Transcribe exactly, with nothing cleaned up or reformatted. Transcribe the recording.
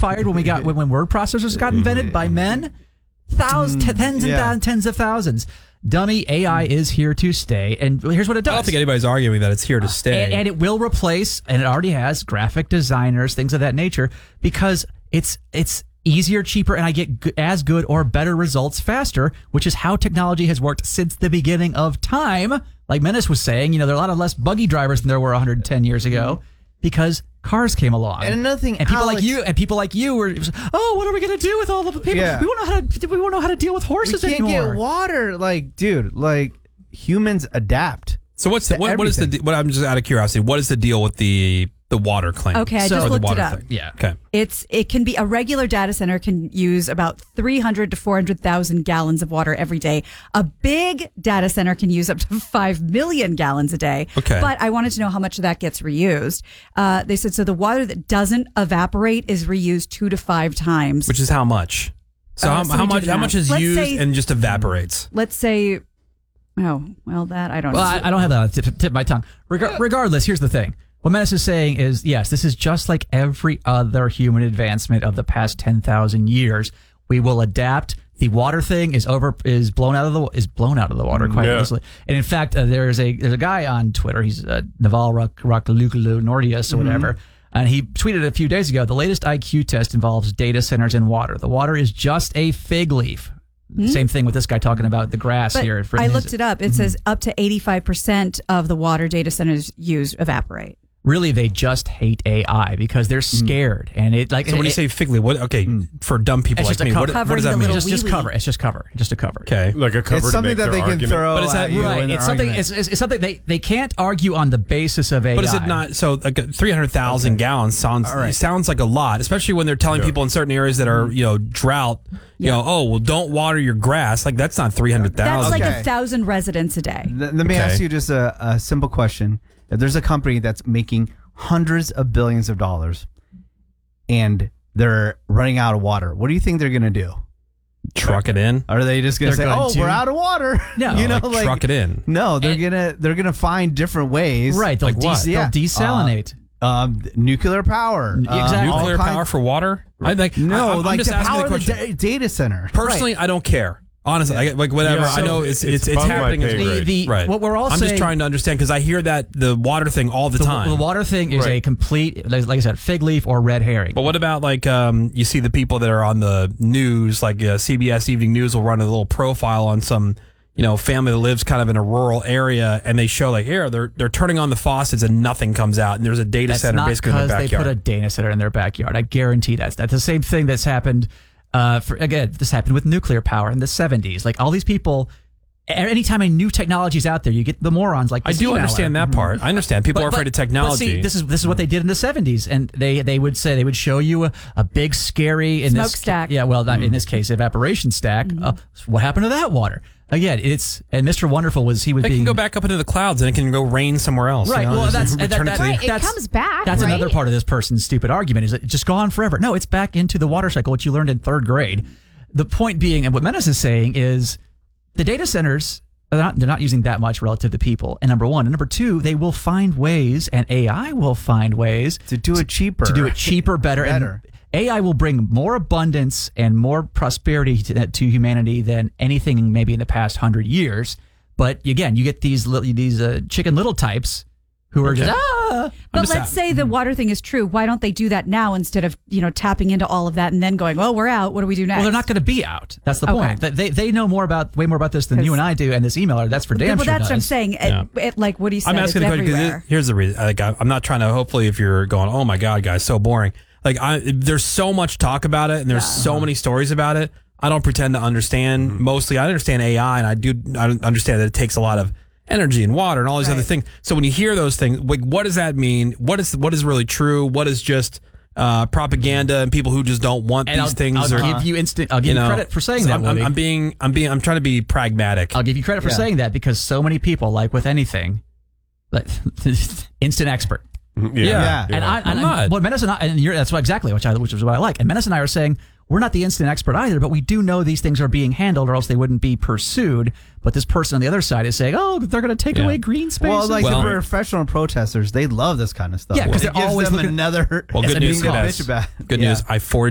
fired when we got when, when word processors got invented by men? Thousands, mm, tens and yeah. thousands, tens of thousands. Dummy, A I is here to stay, and here's what it does. I don't think anybody's arguing that it's here to stay. And, and it will replace, and it already has, graphic designers, things of that nature, because it's it's easier, cheaper, and I get g- as good or better results faster, which is how technology has worked since the beginning of time. Like Menace was saying, you know, there are a lot of less buggy drivers than there were one hundred ten years ago because cars came along. And another thing, and people Alex, like you, and people like you were, oh, what are we going to do with all the people? Yeah. We won't know how to. We won't know how to deal with horses we can't anymore. Get water, like, dude, like humans adapt. So what's the, what, what is the what I'm just out of curiosity? What is the deal with the the water claim? Okay, I so, just looked it up. Thing? Yeah. Okay. It's it can be a regular data center can use about three hundred to four hundred thousand gallons of water every day. A big data center can use up to five million gallons a day. Okay. But I wanted to know how much of that gets reused. Uh, they said so the water that doesn't evaporate is reused two to five times. Which is how much? So Uh, how, so how we much did how that. much is Let's used say- and just evaporates? Let's say, oh, well, that I don't Well, know. I, I don't have that on the tip, tip of my tongue. Reg- regardless, here's the thing. What Menace is saying is, yes, this is just like every other human advancement of the past ten thousand years. We will adapt. The water thing is over, is blown out of the is blown out of the water quite Yeah. easily. And in fact, uh, there's a there's a guy on Twitter. He's uh, Naval Nordius or whatever. And he tweeted a few days ago, the latest I Q test involves data centers and water. The water is just a fig leaf. Same thing with this guy talking about the grass But here. For I his- looked it up. It says up to eighty-five percent of the water data centers use evaporate. Really, they just hate A I because they're scared. And it like So when it- you say fig leaf, what? Okay, for dumb people It's like just a me, cover. what, what does that Covering the mean? little just, just wee-wee. cover. It's just cover. Just a cover. Okay, Like a cover It's to something make that their they can argument. throw But is that at you Right. in their It's something. argument. It's, it's, it's something they, they can't argue on the basis of A I. but is it not? So like three hundred thousand gallons sounds All right. it sounds like a lot, especially when they're telling Yeah. people in certain areas that are you know drought. You know, oh well, don't water your grass. Like that's not three hundred That's thousand. like Okay. a thousand residents a day. Th- Let me Okay. ask you just a, a simple question. If there's a company that's making hundreds of billions of dollars and they're running out of water, what do you think they're going to do? Truck it in. Are they just going to They're say, going "Oh, to- we're out of water"? No, you know, like, like truck it in. No, they're And- gonna they're gonna find different ways. right? They'll, Like what? des- Yeah. they'll desalinate. Um, nuclear power. N- exactly. all Nuclear kinds- power for water? I like No, I, I'm like just to asking power the the question. da- data center. Personally, I don't care. Honestly, I, like whatever. Yeah, I so know it's it's it's it's, above my happening. pay as- grade. the, the, Right. What we're all I'm saying. just trying to understand because I hear that the water thing all the, the, time. the water thing is Right. a complete, like, like I said, fig leaf or red herring. But what about like um, you see the people that are on the news, like uh, C B S Evening News will run a little profile on some you know family that lives kind of in a rural area, and they show like here they're they're turning on the faucets and nothing comes out, and there's a data That's center not basically in because their they backyard. put a data center in their backyard. I guarantee that's that's the same thing that's happened. Uh, for again, this happened with nuclear power in the seventies. Like all these people, a- anytime a new technology is out there, you get the morons like I this do emailer. understand that part. I understand people But- are afraid but- of technology. But see, this is this is what they did in the seventies, and they they would say they would show you a, a big scary in this Smokestack. Yeah, well, not in this case, evaporation stack. Uh, what happened to that water? Again, it's and Mister Wonderful was he was It being can go back up into the clouds and it can go rain somewhere else. Right. You know, Well, just that's return that, it to the- that- Right, it that's- comes back, That's right? another part of this person's stupid argument is that it's just gone forever. No, it's back into the water cycle, which you learned in third grade. The point being, and what Menace is saying is, the data centers are not they're not using that much relative to people. And number one, and number two, they will find ways, and A I will find ways To do it cheaper. to do it cheaper, better, Better. and A I will bring more abundance and more prosperity to, to humanity than anything maybe in the past hundred years. But again, you get these li- these uh, chicken little types who are just ah. But just let's a- say the water thing is true. Why don't they do that now instead of, you know, tapping into all of that and then going, well, we're out. What do we do next? Well, they're not going to be out. That's the Okay. point. They, they they know more about way more about this than you and I do, and this emailer. That's for damn well, sure that's what I'm does. saying. It- Yeah. It, like what he said, I'm asking it's the question because everywhere. here's the reason. Like, I- I'm not trying to. Hopefully, if you're going, oh my god, guys, so boring. Like, I, there's so much talk about it, and there's so many stories about it. I don't pretend to understand. Mostly, I understand A I, and I do. I understand that it takes a lot of energy and water and all these Right. other things. So when you hear those things, like, what does that mean? What is what is really true? What is just uh, propaganda and people who just don't want And these I'll, things? I'll or, give you instant. I'll give you, know, credit for saying so that. I'm, I'm, Woody. I'm being. I'm being. I'm trying to be pragmatic. I'll give you credit for Yeah. saying that because so many people, like with anything, like instant expert. Yeah. Yeah. And I, I'm and not. What Menace and I, and you're, that's what exactly which I, which is what I like. And Menace and I are saying we're not the instant expert either, but we do know these things are being handled, or else they wouldn't be pursued. But this person on the other side is saying, oh, they're going to take Yeah. away green spaces. Well, like Well- the professional protesters, they love this kind of stuff. Yeah, 'cause It they're gives always them looking- another Well, good thing news, to guys. bitch about. Good Yeah. news. I forwarded